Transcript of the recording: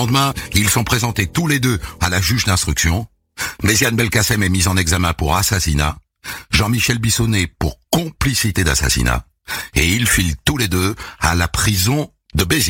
lendemain, ils sont présentés tous les deux à la juge d'instruction. Méziane Belkacem est mise en examen pour assassinat. Jean-Michel Bissonnet pour complicité d'assassinat. Et ils filent tous les deux à la prison de Béziers.